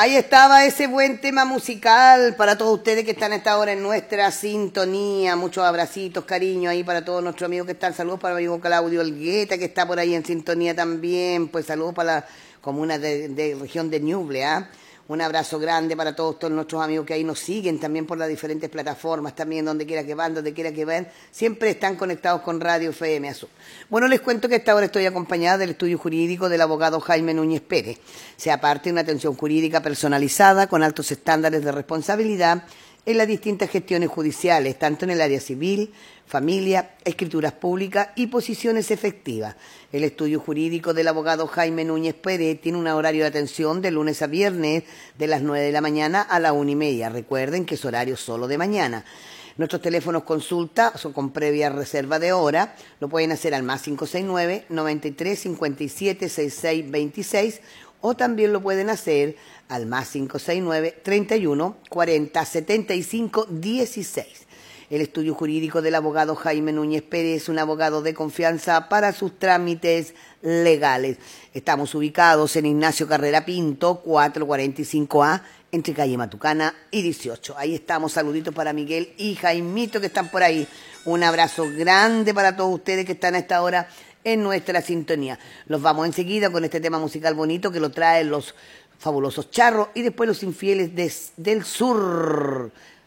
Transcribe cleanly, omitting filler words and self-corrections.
Ahí estaba ese buen tema musical para todos ustedes que están a esta hora en nuestra sintonía. Muchos abracitos, cariño ahí para todos nuestros amigos que están. Saludos para mi amigo Claudio Olgueta que está por ahí en sintonía también. Pues saludos para la comuna de región de Ñuble, ¿ah? Un abrazo grande para todos nuestros amigos que ahí nos siguen también por las diferentes plataformas, también donde quiera que van, donde quiera que ven, siempre están conectados con Radio FM Azul. Bueno, les cuento que a esta hora estoy acompañada del estudio jurídico del abogado Jaime Núñez Pérez. Se aparte una atención jurídica personalizada con altos estándares de responsabilidad en las distintas gestiones judiciales, tanto en el área civil, familia, escrituras públicas y posiciones efectivas. El estudio jurídico del abogado Jaime Núñez Pérez tiene un horario de atención de lunes a viernes de las 9 de la mañana a la 1:30. Recuerden que es horario solo de mañana. Nuestros teléfonos consulta son con previa reserva de hora. Lo pueden hacer al más 569 93 57 66 26 o también lo pueden hacer al más 569 31 40 75 16. El estudio jurídico del abogado Jaime Núñez Pérez es un abogado de confianza para sus trámites legales. Estamos ubicados en Ignacio Carrera Pinto, 445A, entre calle Matucana y 18. Ahí estamos, saluditos para Miguel y Jaimito que están por ahí. Un abrazo grande para todos ustedes que están a esta hora en nuestra sintonía. Los vamos enseguida con este tema musical bonito que lo traen los fabulosos charros y después los infieles del sur.